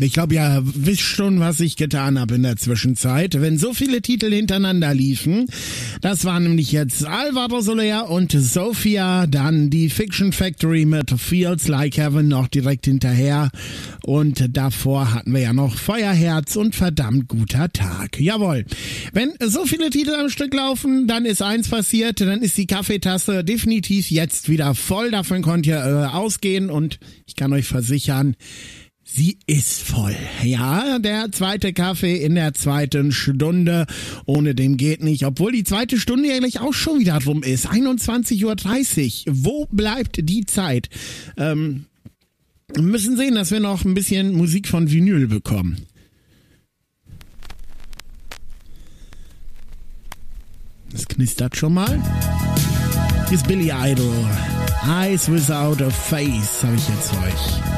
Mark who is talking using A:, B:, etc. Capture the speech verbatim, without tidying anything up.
A: Ich glaube, ihr wisst schon, was ich getan habe in der Zwischenzeit, wenn so viele Titel hintereinander liefen. Das waren nämlich jetzt Alvaro Soler und Sophia, dann die Fiction Factory mit Feels Like Heaven noch direkt hinterher und davor hatten wir ja noch Feuerherz und verdammt guter Tag. Jawohl, wenn so viele Titel am Stück laufen, dann ist eins passiert, dann ist die Kaffeetasse definitiv jetzt wieder voll, davon könnt ihr äh, ausgehen und ich kann euch versichern, sie ist voll. Ja, der zweite Kaffee in der zweiten Stunde. Ohne den geht nicht. Obwohl die zweite Stunde ja gleich auch schon wieder rum ist. einundzwanzig Uhr dreißig. Wo bleibt die Zeit? Ähm, wir müssen sehen, dass wir noch ein bisschen Musik von Vinyl bekommen. Das knistert schon mal. Hier ist Billy Idol. Eyes Without a Face habe ich jetzt für euch.